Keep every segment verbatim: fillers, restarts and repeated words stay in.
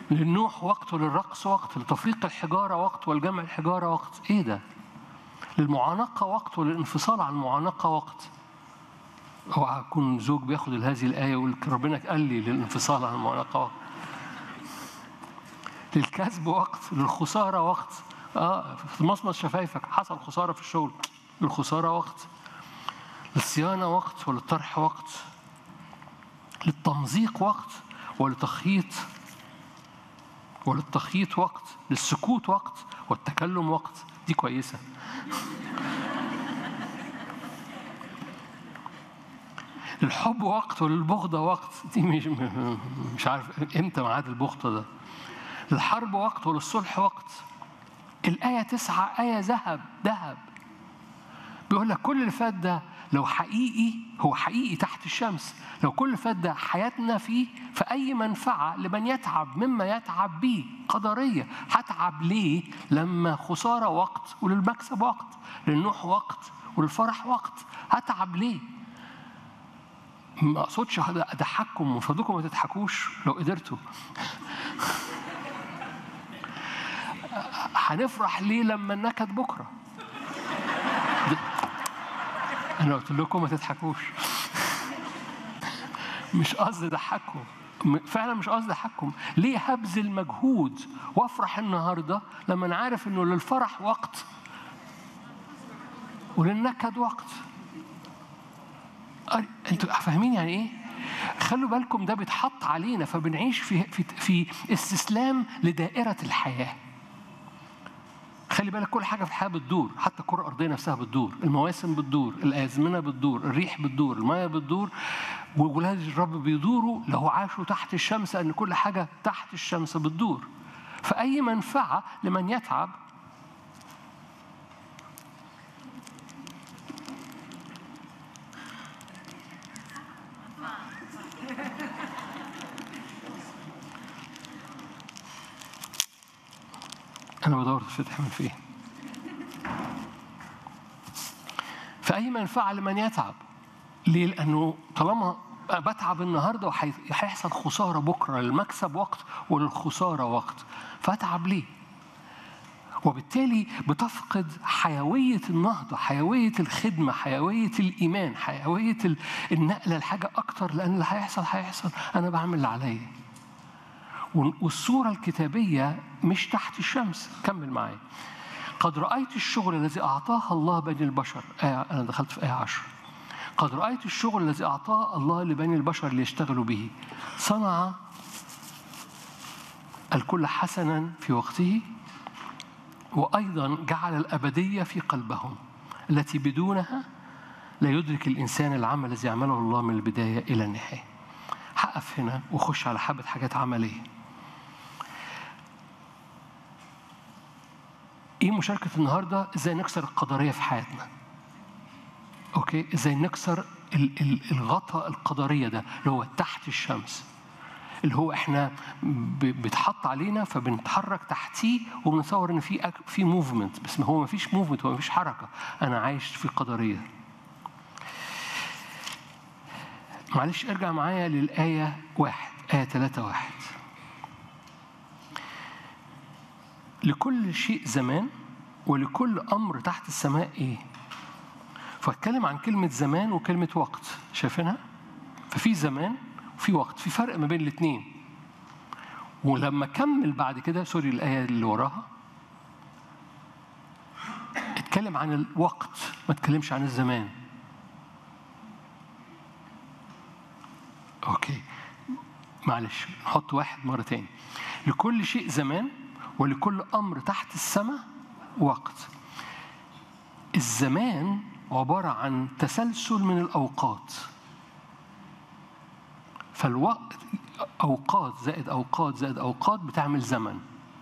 للنوح وقت وللرقص وقت، لتفريق الحجارة وقت والجمع الحجارة وقت. إيه ده؟ للمعانقة وقت وللانفصال عن المعانقة وقت. اوعى يكون زوج بياخد هذه الآية ويقول ربنا قال لي للانفصال عن المعانقة وقت. للكسب وقت، للخسارة وقت. اه في مصمص شفايفك حصل خسارة في الشغل، للخسارة وقت. للصيانة وقت وللطرح وقت. للتمزيق وقت ولتخييط وللتخييط وقت. للسكوت وقت والتكلم وقت. دي كويسة. للحب وقت وللبغضة وقت. دي مش مش عارف امتى ميعاد البغضة ده. للحرب وقت وللصلح وقت. الآية تسعة آية ذهب ذهب. بيقول لك كل اللي فات ده لو حقيقي هو حقيقي تحت الشمس، لو كل اللي فات ده حياتنا فيه فأي منفعة لمن يتعب مما يتعب به قدرية. هتعب ليه لما خسارة وقت وللمكسب وقت، للنوح وقت وللفرح وقت؟ هتعب ليه؟ ما أقصدش أضحككم، من فضلكم ما تضحكوش لو قدرتوا. هنفرح ليه لما النكد بكرة؟ أنا قلت لكم ما تضحكوش. مش قصدي أضحككم، فعلا مش قصدي أضحككم. ليه هبذل مجهود وأفرح النهاردة لما أنا عارف إنه للفرح وقت وللنكد وقت؟ أنتوا فاهمين يعني إيه؟ خلوا بالكم ده بيتحط علينا فبنعيش في في في استسلام لدائرة الحياة. خلي بالك كل حاجة في الحياة بتدور، حتى الكرة الأرضية نفسها بتدور، المواسم بتدور، الأزمنة بتدور، الريح بتدور، المياه بتدور، وولاد الرب بيدوروا لو عاشوا تحت الشمس، أن كل حاجة تحت الشمس بتدور. فأي منفعة لمن يتعب أنا بدور تفتح من فين؟ فأي منفعة لمن يتعب. ليه؟ لأنه طالما بتعب النهاردة وهيحصل خسارة بكرة، للمكسب وقت وللخسارة وقت، فأتعب ليه؟ وبالتالي بتفقد حيوية النهضة، حيوية الخدمة، حيوية الإيمان، حيوية النقلة لحاجة أكتر، لأن اللي هيحصل هيحصل، أنا بعمل اللي عليا. والصورة الكتابية مش تحت الشمس. كمل معايا. قد رأيت الشغل الذي أعطاه الله بني البشر. آية أنا دخلت في آية عشر. قد رأيت الشغل الذي أعطاه الله لبني البشر ليشتغلوا به. صنع الكل حسنا في وقته، وأيضا جعل الأبدية في قلبهم التي بدونها لا يدرك الإنسان العمل الذي يعمله الله من البداية إلى النهاية. هقف هنا وخش على حبة حاجات عملية. إيه مشاركة النهاردة؟ إزاي نكسر القدرية في حياتنا. أوكي، إزاي نكسر الغطاء القدرية ده اللي هو تحت الشمس، اللي هو إحنا بيتحط علينا فبنتحرك تحتيه وبنتصور إن في في موفمنت، بس ما هو ما فيش موفمنت، هو ما فيش حركة. أنا عايش في قدرية. معلش ارجع معايا للآية واحد، آية ثلاثة واحد. لكل شيء زمان ولكل أمر تحت السماء إيه؟ فاتكلم عن كلمة زمان وكلمة وقت، شايفينها؟ ففي زمان وفي وقت، في فرق ما بين الاثنين. ولما كمل بعد كده، سوري الآية اللي وراها، اتكلم عن الوقت ما اتكلمش عن الزمان. أوكي معلش نحط واحد مرة تاني. لكل شيء زمان ولكل أمر تحت السماء وقت. الزمان عبارة عن تسلسل من الأوقات، فالوقت أوقات زائد أوقات زائد أوقات بتعمل زمن.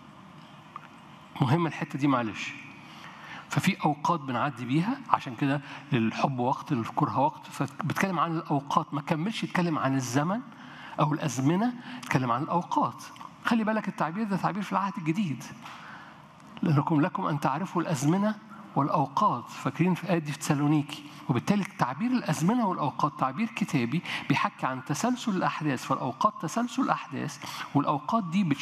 مهم الحتة دي معلش. ففي أوقات بنعدي بيها، عشان كده للحب وقت، للكره وقت، فبتكلم عن الأوقات، ما كملش يتكلم عن الزمن أو الأزمنة، يتكلم عن الأوقات. خلي بالك التعبير ده تعبير في العهد الجديد، لأنكم لكم أن تعرفوا الأزمنة والأوقات. فاكرين في آية دي في تسالونيكي. وبالتالي تعبير الأزمنة والأوقات تعبير كتابي بيحكي عن تسلسل الأحداث. فالأوقات تسلسل الأحداث، والأوقات دي